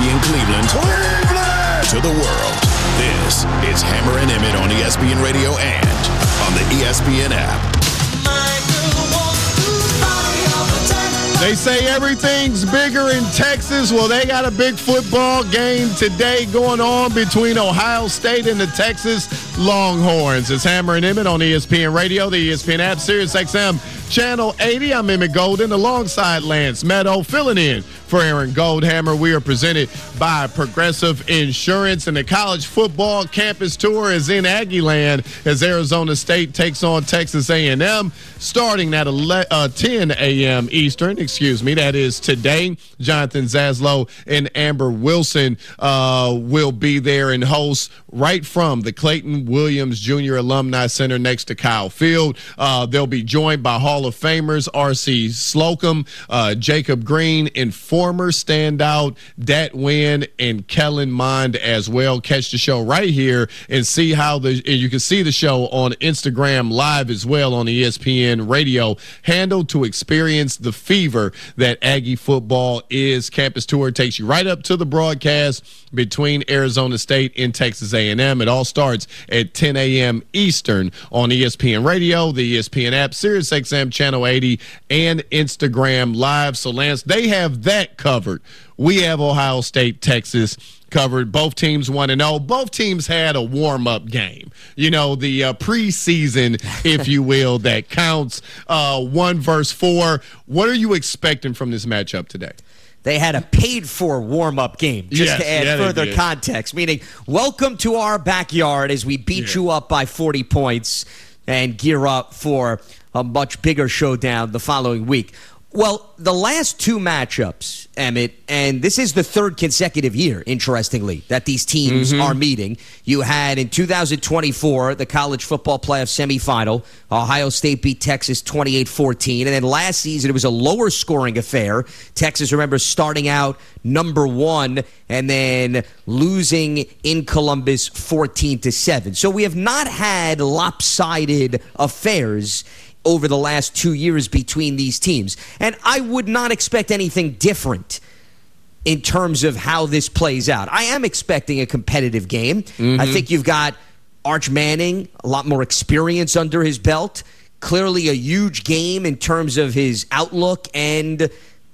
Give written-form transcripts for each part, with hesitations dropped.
in Cleveland to the world. This is Hammer and Emmett on ESPN Radio and on the ESPN app. They say everything's bigger in Texas. Well, they got a big football game today going on between Ohio State and the Texas Longhorns. It's Hammer and Emmett on ESPN Radio, the ESPN app, Sirius XM, Channel 80. I'm Emmett Golden alongside Lance Meadow, filling in for Aaron Goldhammer. We are presented by Progressive Insurance, and the college football campus tour is in Aggieland as Arizona State takes on Texas A&M starting at 10 a.m. Eastern. That is today. Jonathan Zaslow and Amber Wilson will be there and host right from the Clayton Williams Jr. Alumni Center next to Kyle Field. They'll be joined by Hall of Famers R.C. Slocum, Jacob Green, and former standout Dat Wynn and Kellen Mond as well. Catch the show right here and see and you can see the show on Instagram Live as well on the ESPN Radio handle to experience the fever that Aggie football is. Campus tour takes you right up to the broadcast between Arizona State and Texas A&M. It all starts at 10 a.m. Eastern on ESPN Radio, the ESPN app, Sirius XM Channel 80, and Instagram Live. So, Lance, they have that covered. We have Ohio State, Texas covered. Both teams 1-0. Both teams had a warm-up game. You know, the preseason, if you will, that counts. 1 versus 4. What are you expecting from this matchup today? They had a paid-for warm-up game, just to add further context, meaning welcome to our backyard as we beat you up by 40 points and gear up for a much bigger showdown the following week. Well, the last 2 matchups, Emmett, and this is the 3rd consecutive year, interestingly, that these teams are meeting. You had in 2024, the college football playoff semifinal. Ohio State beat Texas 28-14. And then last season, it was a lower scoring affair. Texas, remember, starting out number 1 and then losing in Columbus 14-7. So we have not had lopsided affairs over the last 2 years between these teams. And I would not expect anything different in terms of how this plays out. I am expecting a competitive game. I think you've got Arch Manning, a lot more experience under his belt. Clearly a huge game in terms of his outlook and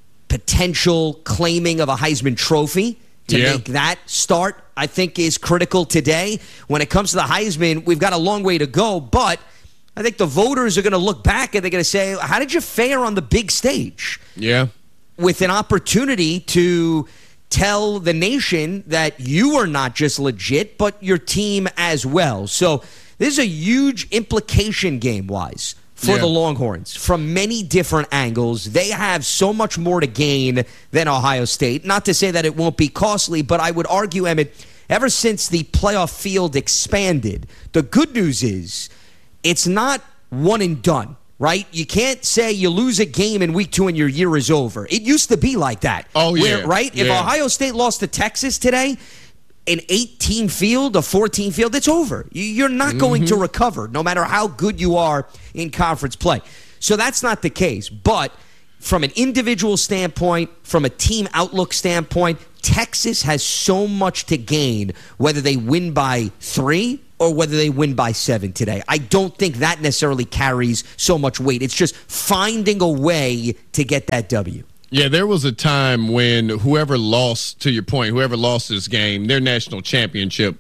potential claiming of a Heisman Trophy. To make that start, I think, is critical today. When it comes to the Heisman, we've got a long way to go, but I think the voters are going to look back and they're going to say, how did you fare on the big stage? Yeah. With an opportunity to tell the nation that you are not just legit, but your team as well. So this is a huge implication game-wise for the Longhorns from many different angles. They have so much more to gain than Ohio State. Not to say that it won't be costly, but I would argue, Emmett, ever since the playoff field expanded, the good news is it's not one and done, right? You can't say you lose a game in week 2 and your year is over. It used to be like that. Oh, yeah. Right? If Ohio State lost to Texas today, an 18 field, a 14 field, it's over. You're not going to recover, no matter how good you are in conference play. So that's not the case. But from an individual standpoint, from a team outlook standpoint, Texas has so much to gain, whether they win by 3 or whether they win by 7 today. I don't think that necessarily carries so much weight. It's just finding a way to get that W. Yeah, there was a time when whoever lost, to your point, whoever lost this game, their national championship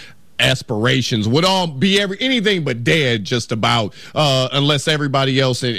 aspirations would all be anything but dead just about, unless everybody else in